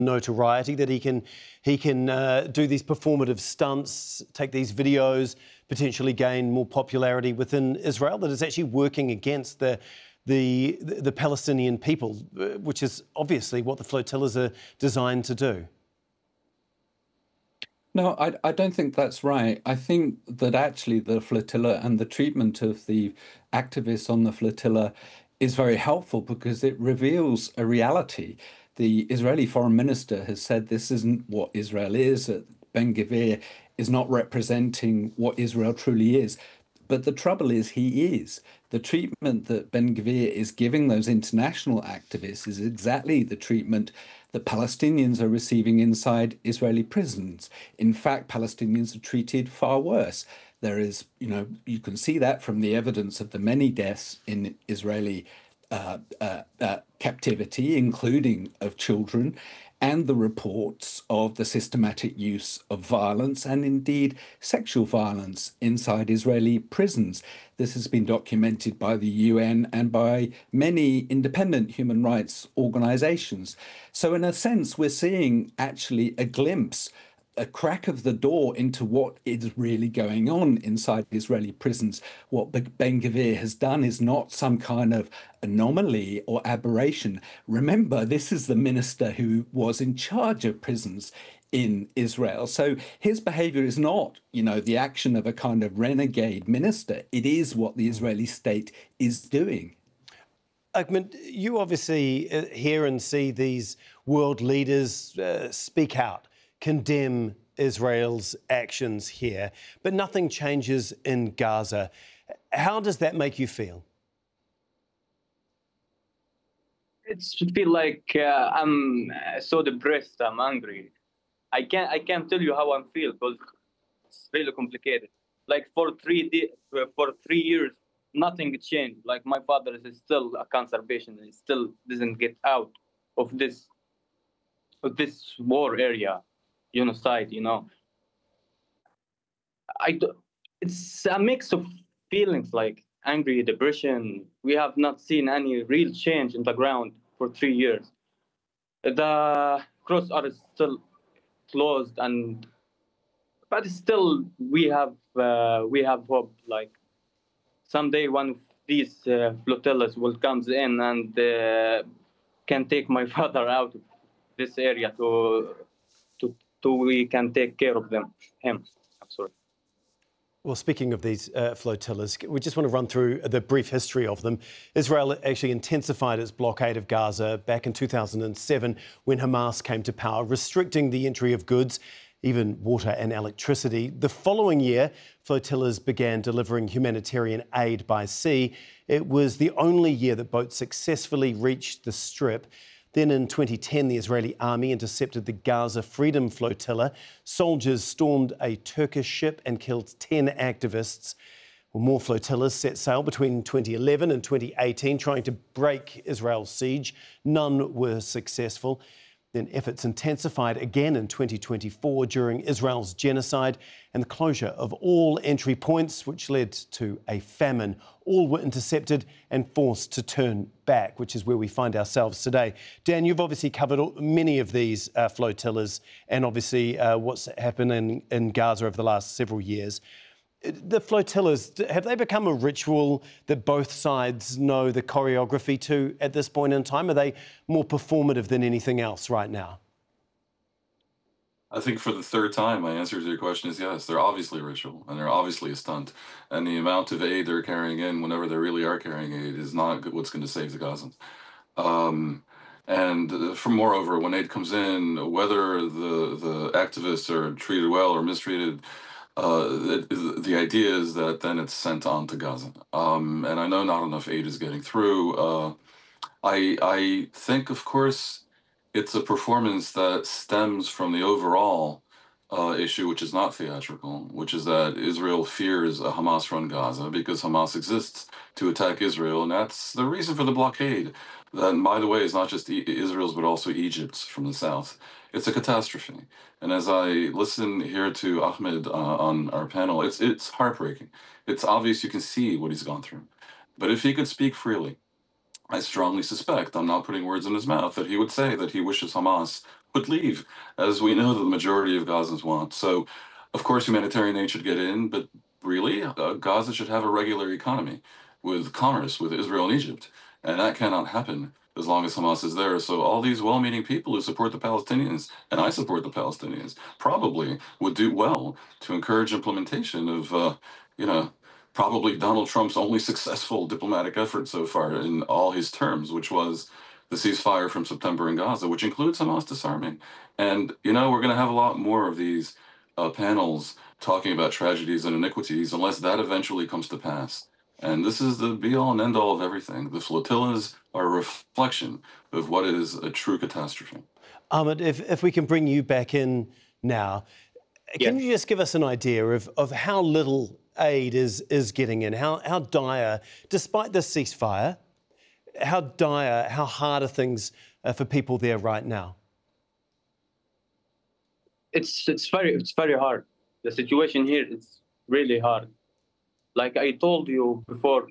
notoriety, that he can do these performative stunts, take these videos, potentially gain more popularity within Israel, that is actually working against the Palestinian people, which is obviously what the flotillas are designed to do? No, I don't think that's right. I think that actually the flotilla and the treatment of the activists on the flotilla is very helpful because it reveals a reality. The Israeli foreign minister has said this isn't what Israel is, that Ben-Gvir is not representing what Israel truly is. But the trouble is, he is. The treatment that Ben-Gvir is giving those international activists is exactly the treatment that Palestinians are receiving inside Israeli prisons. In fact, Palestinians are treated far worse. There is, you can see that from the evidence of the many deaths in Israeli captivity, including of children, and the reports of the systematic use of violence and indeed sexual violence inside Israeli prisons. This has been documented by the UN and by many independent human rights organizations. So in a sense, we're seeing actually a glimpse, a crack of the door into what is really going on inside Israeli prisons. What Ben-Gvir has done is not some kind of anomaly or aberration. Remember, this is the minister who was in charge of prisons in Israel. So his behavior is not, the action of a kind of renegade minister. It is what the Israeli state is doing. Ahmed, you obviously hear and see these world leaders speak out, condemn Israel's actions here, but nothing changes in Gaza. How does that make you feel? It should feel like I'm so depressed. I'm angry. I can't tell you how I feel because it's really complicated. Like for 3 years, nothing changed. Like my father is still a cancer patient and he still doesn't get out of this war area, genocide. It's a mix of feelings like angry, depression. We have not seen any real change in the ground for 3 years. The cross are still closed, but still we have hope. Like someday one of these flotillas will comes in and can take my father out of this area to we can take care of him. I'm sorry. Well, speaking of these flotillas, we just want to run through the brief history of them. Israel actually intensified its blockade of Gaza back in 2007 when Hamas came to power, restricting the entry of goods, even water and electricity. The following year, flotillas began delivering humanitarian aid by sea. It was the only year that boats successfully reached the Strip. Then in 2010, the Israeli army intercepted the Gaza Freedom Flotilla. Soldiers stormed a Turkish ship and killed 10 activists. Well, more flotillas set sail between 2011 and 2018, trying to break Israel's siege. None were successful. Then efforts intensified again in 2024 during Israel's genocide and the closure of all entry points, which led to a famine. All were intercepted and forced to turn back, which is where we find ourselves today. Dan, you've obviously covered many of these flotillas and obviously what's happened in Gaza over the last several years. The flotillas, have they become a ritual that both sides know the choreography to at this point in time? Are they more performative than anything else right now? I think for the third time, my answer to your question is yes. They're obviously a ritual and they're obviously a stunt. And the amount of aid they're carrying in, whenever they really are carrying aid, is not what's going to save the Gazans. Moreover, when aid comes in, whether the activists are treated well or mistreated, the idea is that then it's sent on to Gaza. And I know not enough aid is getting through. I think, of course, it's a performance that stems from the overall issue, which is not theatrical, which is that Israel fears a Hamas-run Gaza because Hamas exists to attack Israel. And that's the reason for the blockade. That, by the way, is not just Israel's, but also Egypt's from the south. It's a catastrophe. And as I listen here to Ahmed on our panel, it's heartbreaking. It's obvious, you can see what he's gone through. But if he could speak freely, I strongly suspect, I'm not putting words in his mouth, that he would say that he wishes Hamas would leave, as we know that the majority of Gazans want. So, of course, humanitarian aid should get in, but really, Gaza should have a regular economy with commerce with Israel and Egypt. And that cannot happen as long as Hamas is there. So all these well-meaning people who support the Palestinians, and I support the Palestinians, probably would do well to encourage implementation of, probably Donald Trump's only successful diplomatic effort so far in all his terms, which was the ceasefire from September in Gaza, which includes Hamas disarming. And, we're going to have a lot more of these panels talking about tragedies and iniquities unless that eventually comes to pass. And this is the be-all and end-all of everything. The flotillas are a reflection of what is a true catastrophe. Ahmed, if we can bring you back in now, can you just give us an idea of how little aid is getting in, how dire, despite this ceasefire, how dire, how hard are things for people there right now? It's very hard. The situation here is really hard. Like I told you before,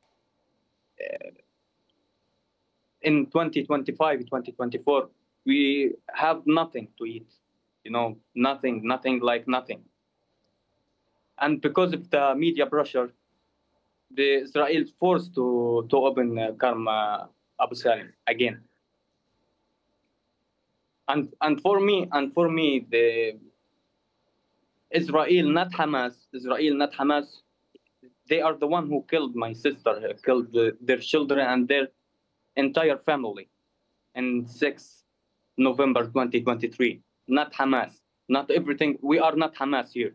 in 2025, 2024, we have nothing to eat, nothing like nothing. And because of the media pressure, Israel is forced to open Karm Abu Salim again. And for me, the Israel, not Hamas, they are the one who killed my sister, killed their children and their entire family in 6 November 2023. Not Hamas, not everything. We are not Hamas here.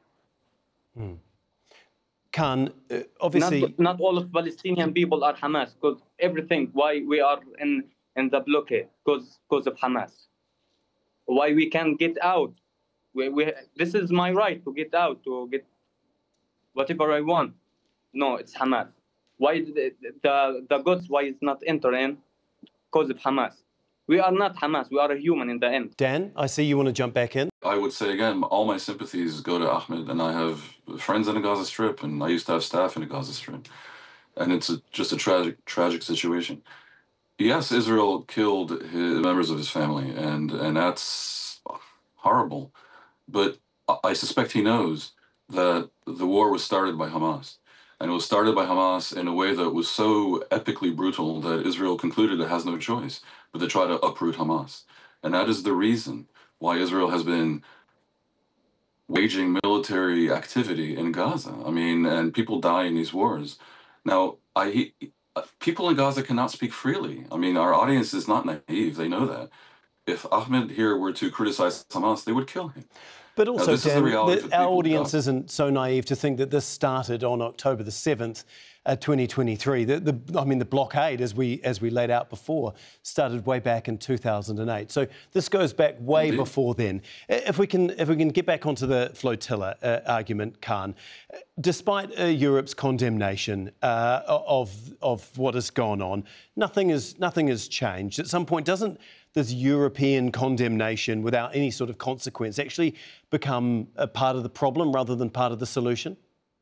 Khan, obviously... Not all of Palestinian people are Hamas, because everything, why we are in the blockade, because of Hamas. Why we can get out. This is my right to get out, to get whatever I want. No, it's Hamas. Why the goods, why it's not entering? Because of Hamas. We are not Hamas. We are a human in the end. Dan, I see you want to jump back in. I would say again, all my sympathies go to Ahmed, and I have friends in the Gaza Strip, and I used to have staff in the Gaza Strip. And it's just a tragic situation. Yes, Israel killed members of his family, and that's horrible. But I suspect he knows that the war was started by Hamas. And it was started by Hamas in a way that was so epically brutal that Israel concluded it has no choice but to try to uproot Hamas. And that is the reason why Israel has been waging military activity in Gaza. I mean, and people die in these wars. Now, people in Gaza cannot speak freely. I mean, our audience is not naive. They know that. If Ahmed here were to criticize Hamas, they would kill him. But also, Dan, our audience isn't so naive to think that this started on October the 7th, 2023. The blockade, as we laid out before, started way back in 2008. So this goes back way before then. If we can get back onto the flotilla argument, Khan, despite Europe's condemnation of what has gone on, nothing has changed. At some point, doesn't this European condemnation without any sort of consequence actually become a part of the problem rather than part of the solution?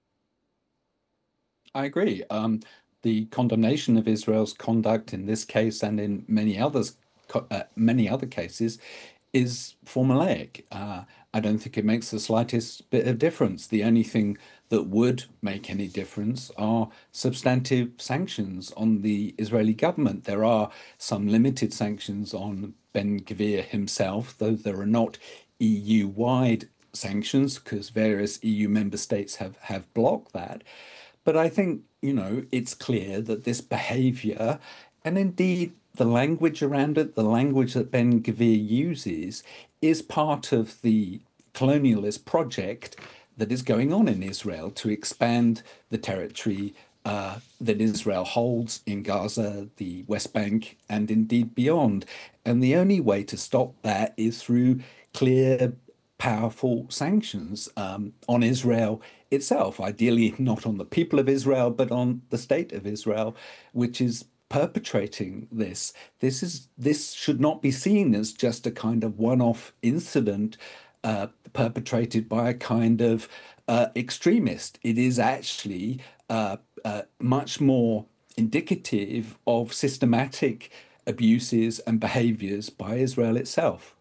I agree. The condemnation of Israel's conduct in this case and in many other cases is formulaic. I don't think it makes the slightest bit of difference. The only thing that would make any difference are substantive sanctions on the Israeli government. There are some limited sanctions on Ben-Gvir himself, though there are not EU-wide sanctions because various EU member states have blocked that. But I think, it's clear that this behavior, and indeed the language around it, the language that Ben-Gvir uses, is part of the colonialist project that is going on in Israel to expand the territory that Israel holds in Gaza, the West Bank, and indeed beyond. And the only way to stop that is through clear, powerful sanctions on Israel itself, ideally not on the people of Israel, but on the state of Israel, which is perpetrating this. This should not be seen as just a kind of one-off incident perpetrated by a kind of extremist. It is actually much more indicative of systematic abuses and behaviors by Israel itself.